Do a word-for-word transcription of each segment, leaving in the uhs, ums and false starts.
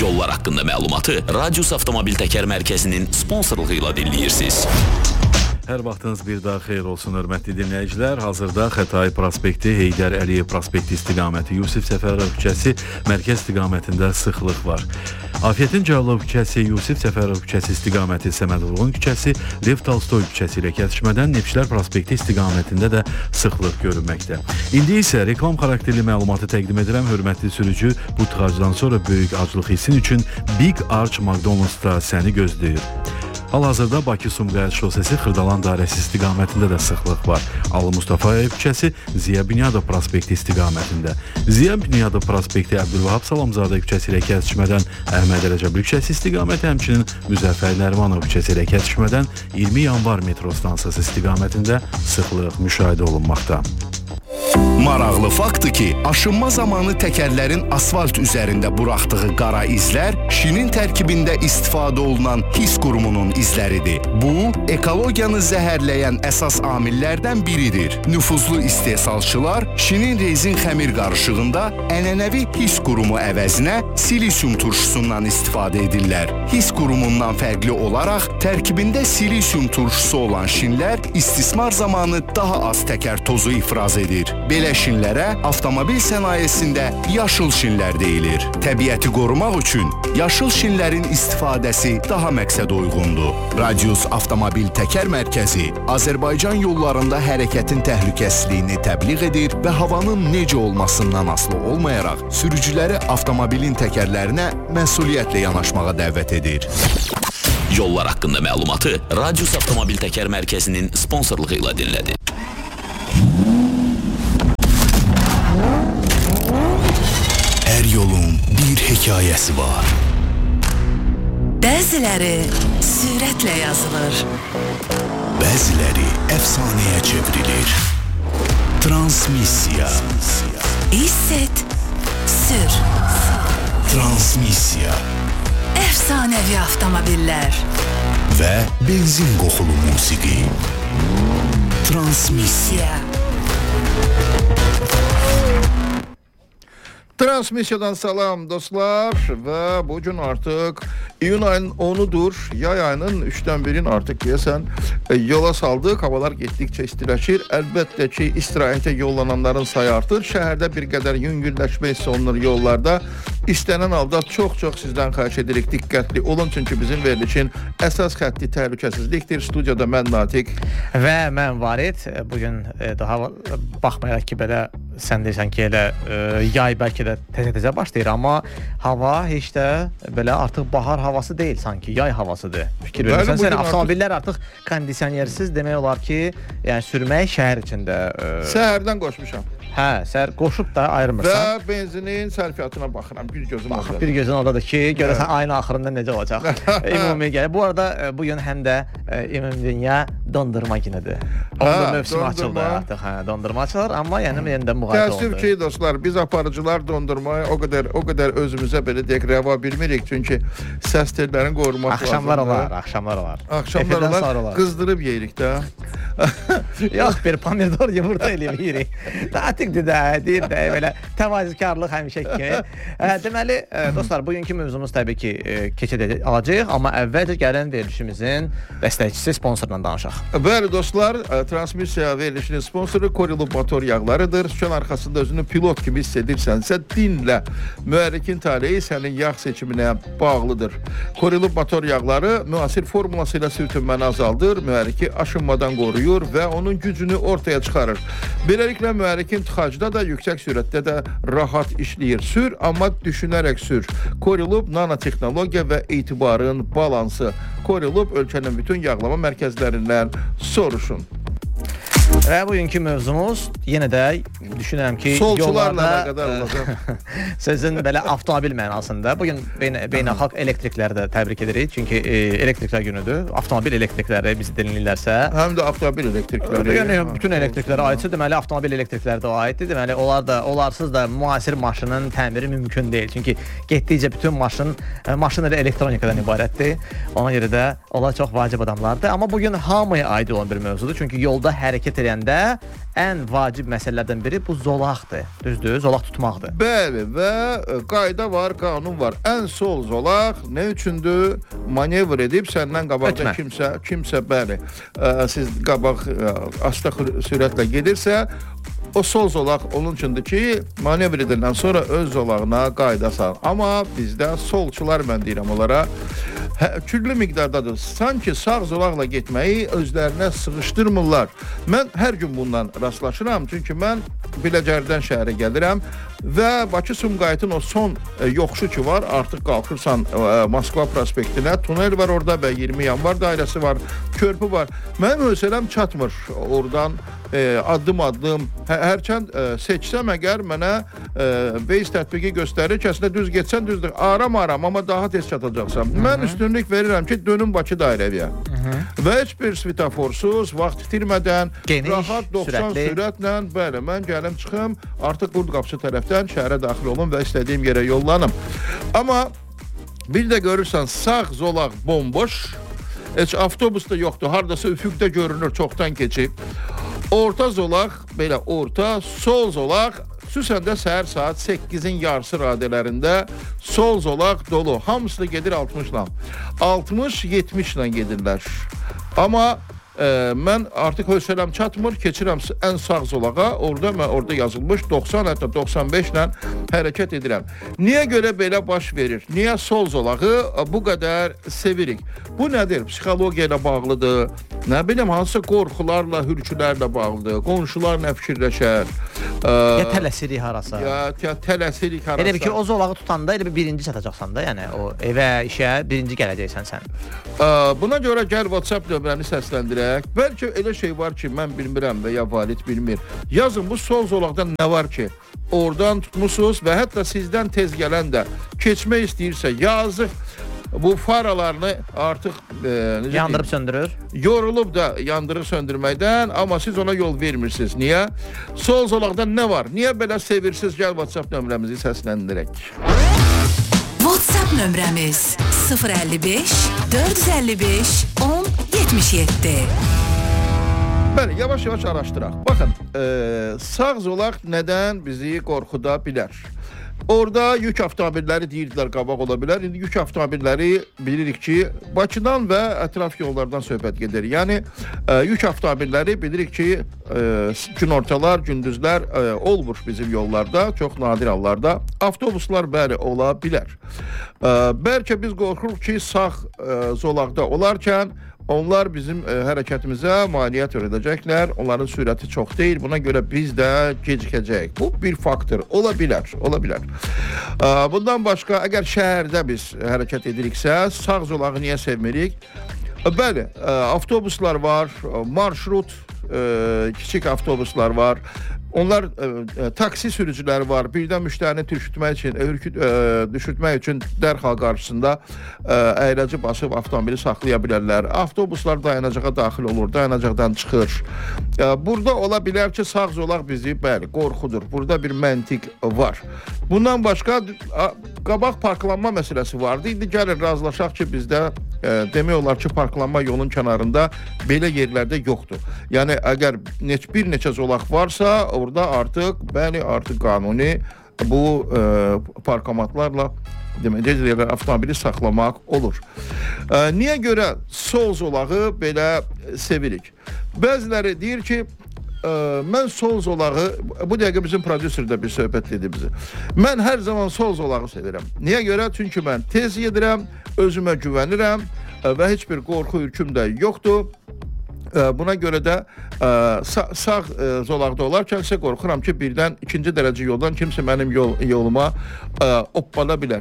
Yollar haqqında məlumatı Radius Avtomobil Təkər Mərkəzinin sponsorluğu ilə dinləyirsiniz. Hər vaxtınız bir daha xeyir olsun, hörmətli dinləyicilər. Hazırda Xətai prospekti, Heydər Əliyev prospekti istiqaməti, Yusif Səfərov küçəsi mərkəz istiqamətində sıxlıq var. Afiyyətin Cəlilov küçəsi, Yusif Səfərov küçəsi istiqaməti, Səməd Vurğun küçəsi, Lev Tolstoy küçəsi ilə kəsişmədən Neftçilər prospekti istiqamətində də sıxlıq görünməkdə. İndi isə reklam xarakterli məlumatı təqdim edirəm. Hörmətli sürücü, bu tıxacdan sonra böyük aclıq hissin üçün Big Arch McDonald's-da səni gözləyir. Hal-hazırda Bakı-Sumqayıt şosesi Xırdalan dairəsi istiqamətində də sıxlıq var. Ali Mustafayev küçəsi Ziya Bünyadov prospekti istiqamətində. Ziya Bünyadov prospekti Əbdülvahab Salamzadə küçəsi ilə kəsişmədən Əhməd Rəcəbli küçəsi istiqaməti, həmçinin Müzəffər Nərimanov küçəsi ilə kəsişmədən iyirmi yanvar metro stansiyası istiqamətində sıxlıq müşahidə olunmaqda. Maraqlı faktdır ki, aşınma zamanı təkərlərin asfalt üzərində buraxdığı qara izlər şinin tərkibində istifadə olunan his qurumunun izləridir. Bu, ekologiyanı zəhərləyən əsas amillərdən biridir. Nüfuzlu istehsalçılar şinin rezin xəmir qarışığında ənənəvi his qurumu əvəzinə silisium turşusundan istifadə edirlər. His qurumundan fərqli olaraq tərkibində silisium turşusu olan şinlər istismar zamanı daha az təkər tozu ifraz edir. Belə şinlərə avtomobil sənayesində yaşıl şinlər deyilir. Təbiəti qorumaq üçün yaşıl şinlərin istifadəsi daha məqsədə uyğundur. Radius Avtomobil Təkər Mərkəzi Azərbaycan yollarında hərəkətin təhlükəsizliyini təbliğ edir və havanın necə olmasından asılı olmayaraq sürücüləri avtomobilin təkərlərinə məsuliyyətlə yanaşmağa dəvət edir. Yollar haqqında məlumatı Radius Avtomobil Təkər Mərkəzinin sponsorluğu ilə dinlədi. Hər yolun bir hekayəsi var. Bəziləri sürətlə yazılır. Bəziləri əfsanəyə çevrilir. Transmissiya. Hiss et, sür. Transmissiya. Əfsanəvi avtomobillər. Və benzin qoxulu musiqi. Transmissiya. Transmissiyadan salam dostlar və bugün artıq iyun ayının onudur. Yay ayının üçdən birini artıq deyəsən yola saldıq. Havalar getdikcə istiləşir. Əlbəttə ki, istirahətə yollananların sayı artır. Şəhərdə bir qədər yüngülləşmə hissi olunur yollarda. İstənilən halda çox-çox sizdən xahiş edirik, diqqətli olun. Çünki bizim verilişin əsas xətti təhlükəsizlikdir. Studiyada mən Natiq və mən Varid. Bugün daha baxmayaraq ki, belə sən deyirsən ki, elə yay bəlkə də təzə-təzə başlayır, amma hava heç də belə artıq bahar havası deyil, sanki yay havasıdır. Fikir verirsən, sən avtomobillər artıq kondisionersiz demək olar ki, yəni sürmək şəhər içində. Səhərdən qoşmuşam. Hə, səhər qoşub da ayırmırsan. Və benzinin sərfiyyatına baxıram, bir gözüm oradadır. Bir gözün oradadır ki, görəsən ayın axırında necə olacaq. Ümumi gəlir. Bu arada bugün həm də ümumi dünya dondurma günüdür. Onda mövsüm açıldı artıq. Hə, dondurma açılır, amma yəni yenidən müğayət oldu. Təəssüf ki, dostlar, biz aparıcılar dondurmaya o qədər o qədər özümüzə belə deyək rəva bilmirik, çünki səs tellərin qorunması lazımdır. Axşamlar olar, axşamlar olar. Axşamlar olar, qızdırıb yeyirik də. Yox, bir pomidor yumurta eləyib yeyirik. Tatikdir də, deyir də, belə təvazökarlıq həmişə ki. Deməli, dostlar, bugünkü mövzumuz təbii ki, keçid alacaq, amma əvvəlcə gələn verilişimizin dəstəkçisi, sponsorundan danışaq. Bəli, dostlar, transmissiya verilişinin sponsoru Korilub motor yağlarıdır. Sükan arxasında özünü pilot kimi hiss edirsənsə, dinlə. Mühərrikin taleyi sənin yağ seçiminə bağlıdır. Korilub motor yağları müasir formuası ilə sürtünməni azaldır, mühərriki aşınmadan qoruyur və onun gücünü ortaya çıxarır. Beləliklə, mühərrikin tıxacda da, yüksək sürətdə də rahat işləyir. Sür, amma düşünərək sür. Korilub nanotexnologiya və etibarın balansı. Korilub ölkənin bütün yağlama mərkəzlərindən soruşun. Və bugünkü mövzumuz yenə də düşünürəm ki, solçularla əlaqədar olacaq. Sözün belə avtomobil mənasında. Bugün beynəlxalq elektrikləri də təbrik edirik. Çünki e, elektriklər günüdür. Avtomobil elektrikləri bizi dinləyirlərsə. Həm də avtomobil elektrikləri. Yəni bütün elektriklərə aiddir. Deməli avtomobil elektrikləri də aiddir. Deməli onlar da onlarsız da müasir maşının təmiri mümkün deyil. Çünki getdikcə bütün maşın maşın elə elektronikadan ibarətdir. Ona görə də onlar çox vacib adamlardır. Amma bugün hamıya aid olan bir mövzudur. Çünki yolda hərəkət edən sürəndə ən vacib məsələlərdən biri bu zolaqdır. Düzdür? Zolaq tutmaqdır. Bəli, və qayda var, qanun var. Ən sol zolaq nə üçündür? Manevr edib səndən qabaqda Ötmə. kimsə, kimsə bəli, ə, siz qabaq ə, asta sürətlə gedirsə, o sol zolaq onun üçündür ki, manevr ediləndən sonra öz zolağına qayda sal. Amma bizdə solçular, mən deyirəm onlara, hə, küllü miqdardadır. Sanki sağ zolaqla getməyi özlərinə sığışdırmırlar. Mən hər gün bundan rastlaşıram, çünki mən Biləcərdən şəhərə gəlirəm və Bakı-Sumqayıtın o son e, yoxuşu ki var, artıq qalxırsan e, Moskva prospektinə, tunel var orada və iyirmi yanvar dairəsi var, körpü var. Mənim hövsələm çatmır oradan e, addım-addım, hə, hərçənd e, seçsəm əgər mənə e, Waze tətbiqi göstərir ki, əslində düz getsən düzdür, aram-aram, amma daha tez çatacaqsan. Mən üstünlük verirəm ki, dönüm Bakı dairəviyə və heç bir svetoforsuz, vaxt itirmədən, Geniş, rahat doxsan sürətli. sürətlə, bəli, mən gəlim çıxım, artıq Qurd qapısı tərəfdən şəhərə daxil olum və istədiyim yerə yollanım. Amma bir də görürsən, sağ zolaq bomboş, heç avtobus da yoxdur, hardasa üfüqdə görünür, çoxdan keçib. Orta zolaq, belə orta, sol zolaq, xüsusən də səhər saat səkkizin yarısı radələrində sol zolaq dolu. Hamısı da gedir altmışla. altmış yetmişlə gedirlər. Amma e, mən artıq hövsələm çatmır, keçirəm ən sağ zolağa, orada mən orada yazılmış doxsan hətta doxsan beşlə hərəkət edirəm. Niyə görə belə baş verir? Niyə sol zolağı bu qədər sevirik? Bu nədir? Psixologiya ilə bağlıdır. Nə bilim, hansı qorxularla, hürkülərlə bağlıdır. Qonşular nə fikirləşər? Ya tələsirik harasa. Ya, ya tələsirik harasa. Elə bir ki, o zolağı tutanda elə bir birinci çatacaqsan da, yəni o evə, işə birinci gələcəksən sən. Ə, buna görə gəl WhatsApp nömrəni səsləndirək. Bəlkə elə şey var ki, mən bilmirəm və ya valid bilmir. Yazın, bu sol zolaqdan nə var ki? Oradan tutmusunuz və hətta sizdən tez gələn də keçmək istəyirsə, yazıq bu faralarını artıq e, Yandırıb söndürür. Yorulub da yandırıb söndürməkdən, amma siz ona yol vermirsiniz. Niyə? Sol zolaqdan nə var? Niyə belə sevirsiniz? Gəl WhatsApp nömrəmizi səsləndirək. WhatsApp nömrəmiz sıfır əlli beş dörd yüz əlli beş on yetmiş yeddi. Bəli, yavaş-yavaş araşdıraq. Baxın, e, sağ zolaq nədən bizi qorxuda bilər? Orada yük avtomobilləri deyirdilər, qabaq ola bilər. İndi yük avtomobilləri bilirik ki, Bakıdan və ətraf yollardan söhbət gedir. Yəni, e, yük avtomobilləri bilirik ki, e, günortalar, gündüzlər e, olmur bizim yollarda, çox nadir hallarda. Avtobuslar bəli ola bilər. E, bəlkə biz qorxuruq ki, sağ e, zolaqda olarkən onlar bizim e, hərəkətimizə maneə törədəcəklər. Onların sürəti çox deyil. Buna görə biz də gecikəcəyik. Bu bir faktor. Ola bilər. Ola bilər. E, bundan başqa, əgər şəhərdə biz hərəkət ediriksə, sağ zolağı niyə sevmirik? E, bəli, e, avtobuslar var, marşrut, e, kiçik avtobuslar var. Onlar e, e, taksi sürücüləri var. Birdən müştərini düşürtmək üçün, ürküt, e, düşürtmək üçün dərhal qarşısında e, əyləci basıb avtomobili saxlaya bilərlər. Avtobuslar dayanacağa daxil olur, dayanacaqdan çıxır. E, burada ola bilər ki, sağ zolaq bizi bəli qorxudur. Burada bir məntiq var. Bundan başqa a, qabaq parklanma məsələsi vardı. İndi gəlin razılaşaq ki, bizdə e, demək olar ki, parklanma yolun kənarında belə yerlərdə yoxdur. Yəni əgər neç, bir neçə zolaq varsa, orada artıq, bəli, artıq qanuni bu e, parkomatlarla demək, avtomobili saxlamaq olur. E, niyə görə sol zolağı belə sevirik? Bəziləri deyir ki, e, mən sol zolağı, bu dəqiqə bizim prodüser də bir söhbət dedi bizi. Mən hər zaman sol zolağı sevirəm. Niyə görə? Çünki mən tez yedirəm, özümə güvənirəm e, və heç bir qorxu, ürküm də yoxdur. Buna görə də sağ, sağ zolaqda olarkən isə qorxuram ki, birdən ikinci dərəcə yoldan kimsə mənim yol, yoluma oppana bilər.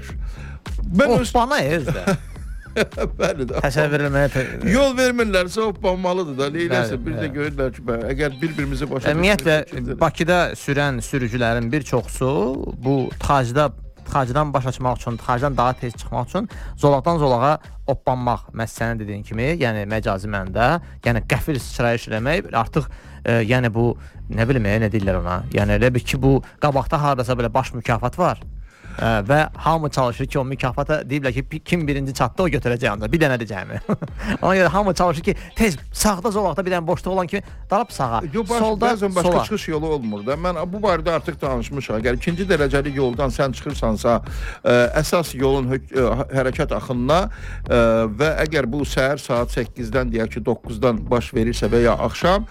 Oppana özdə. Bəli də. Təsəvvür eləməyə... Yol vermirlərsə oppanmalıdır da. Neyləsə, bir də görürlər ki, əgər bir-birimizi başa... Ümumiyyətlə, Bakıda sürən sürücülərin bir çoxusu bu tacda tıxacdan baş açmaq üçün, tıxacdan daha tez çıxmaq üçün zolaqdan zolağa oppanmaq məsələni dediyin kimi, yəni məcazi məndə, yəni qəfil sıçrayış eləmək, artıq e, yəni bu, nə bilim, e, nə deyirlər ona, yəni elə bir ki, bu qabaqda haradasa belə baş mükafat var. Ə, və hamı çalışır ki, o mükafata deyiblər ki, kim birinci çatdı o götürəcək ancaq. Bir dənə deyəcəyimi. Ona görə hamı çalışır ki, tez sağda zolaqda bir dənə boşluq olan kimi darab sağa, Yo, baş, solda bəzən başqa sola. çıxış yolu olmur da. Mən bu barədə artıq danışmışam. Əgər ikinci dərəcəli yoldan sən çıxırsansa, ə, əsas yolun hö ə, hərəkət axınına ə, və əgər bu səhər saat səkkizdən deyək ki, doqquzdan baş verirsə və ya axşam,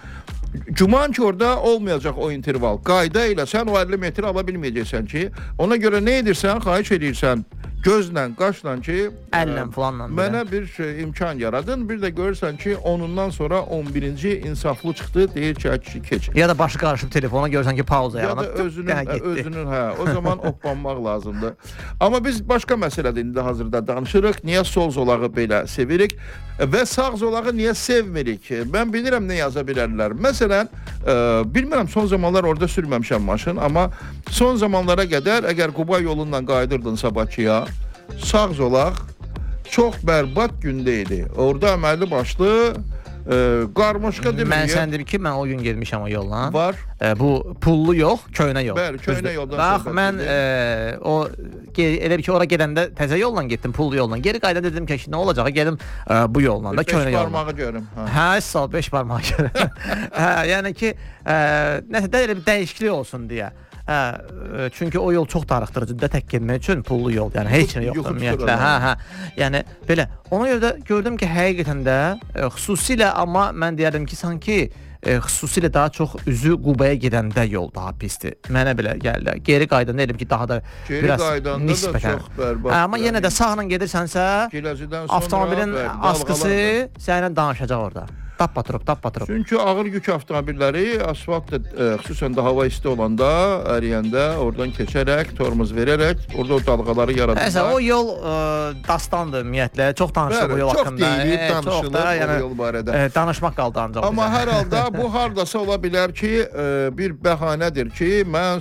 güman ki, orada olmayacaq o interval. Qayda ilə sən o əlli metr ala bilməyəcəksən ki, ona görə nə edirsən, xahiş edirsən, gözlə, qaşla ki, əllə falanla. Mənə bir şey, imkan yaradın. Bir də görürsən ki, onundan sonra on birinci insaflı çıxdı, deyir ki, keç. Ya da başı qarışıb telefona görürsən ki, pauza Ya yaranıb. da özünün, hə, özünün, hə, o zaman oplanmaq lazımdır. Amma biz başqa məsələdə indi hazırda danışırıq. Niyə sol zolağı belə sevirik və sağ zolağı niyə sevmirik? Mən bilirəm nə yaza bilərlər. Məsələn, ə, bilmirəm, son zamanlar orada sürməmişəm maşın, amma son zamanlara qədər əgər Quba yolundan qayıdırdınsa Bakıya, sağ zolaq çox bərbad gündə idi. Orada əməlli başlı e, qarmoşka demir. Mən sən deyim ki, mən o gün gelmişəm o yolla. Var. E, bu pullu yol, köynə yol. Bəli, köynə yoldan Bax, söhbət mən edir. e, o elə bir ki, ora gedəndə təzə yolla getdim, pullu yolla. Geri qayıda dedim ki, nə olacaq? Gedim e, bu yolla da, köynə Beş yolla. barmağı görüm. Hə. Hə, sağ ol, beş barmağı görüm. Hə, yəni ki, e, nəsə də elə bir dəyişiklik olsun deyə. Hə, e, çünki o yol çox darıxdırıcıdır da tək getmək üçün pullu yol. Yəni heç nə yoxdur ümumiyyətlə. Hə, hə. Yəni belə ona görə də gördüm ki, həqiqətən də e, xüsusilə amma mən deyərdim ki, sanki e, xüsusilə daha çox üzü Qubaya gedəndə yol daha pisdir. Mənə belə gəldi. Geri qaydanda elə ki, daha da Geri biraz qaydanda nisbətən. da çox bərbad. Hə, amma yenə də sağla gedirsənsə, Giləzidən sonra avtomobilin bəli, askısı dalğalanır. səninlə danışacaq orada. Tap patrop, tap patrop. Çünki ağır yük avtomobilləri asfalt, e, xüsusən də hava isti olanda, əriyəndə oradan keçərək, tormoz verərək orada o dalğaları yaradırlar. Nəsə, o yol ə, dastandır ümumiyyətlə. Çox danışılır Bəli, bu yol çox haqqında. deyilib, E, danışılır çox da, o yəni, yol barədə. E, danışmaq qaldı ancaq. Amma bizə. hər halda bu hardasa ola bilər ki, e, bir bəhanədir ki, mən